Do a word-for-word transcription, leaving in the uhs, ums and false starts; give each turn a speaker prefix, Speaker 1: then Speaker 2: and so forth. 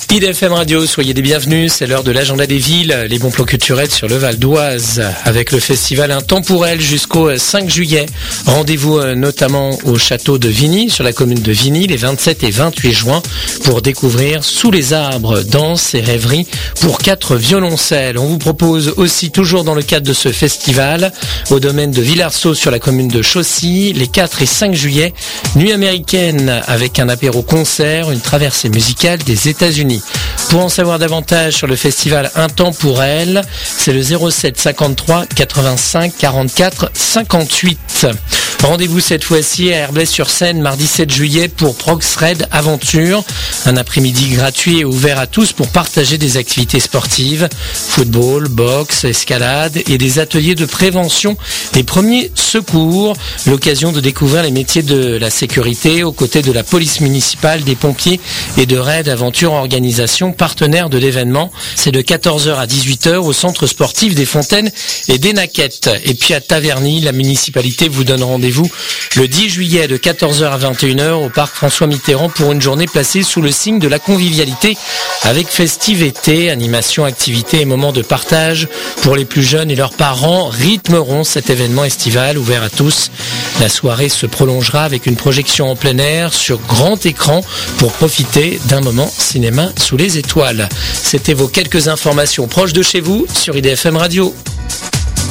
Speaker 1: I D F M Radio, soyez les bienvenus, c'est l'heure de l'agenda des villes, les bons plans culturels sur le Val d'Oise, avec le festival Intemporel jusqu'au cinq juillet. Rendez-vous notamment au château de Vigny, sur la commune de Vigny, les vingt-sept et vingt-huit juin, pour découvrir Sous les arbres, danse et rêverie pour quatre violoncelles. On vous propose aussi, toujours dans le cadre de ce festival, au domaine de Villarceau, sur la commune de Chaussy, les quatre et cinq juillet, nuit américaine avec un apéro-concert, une traversée musicale des États-Unis. Pour en savoir davantage sur le festival Intemporel, c'est le zéro sept cinquante-trois quatre-vingt-cinq quarante-quatre cinquante-huit. Rendez-vous cette fois-ci à Herblay-sur-Seine, mardi sept juillet, pour Proxred Aventure. Un après-midi gratuit et ouvert à tous pour partager des activités sportives, football, boxe, escalade et des ateliers de prévention des premiers secours. L'occasion de découvrir les métiers de la sécurité aux côtés de la police municipale, des pompiers et de Raid Aventure Organisation, partenaire de l'événement. C'est de quatorze heures à dix-huit heures au centre sportif des Fontaines et des Naquettes. Et puis à Taverny, la municipalité vous donne rendez-vous le dix juillet de quatorze heures à vingt et une heures au parc François Mitterrand pour une journée placée sous le signe de la convivialité avec festivité, animation, activités et moments de partage pour les plus jeunes et leurs parents rythmeront cet événement estival ouvert à tous. La soirée se prolongera avec une projection en plein air sur grand écran pour profiter d'un moment cinéma sous les étoiles. C'était vos quelques informations proches de chez vous sur I D F M Radio.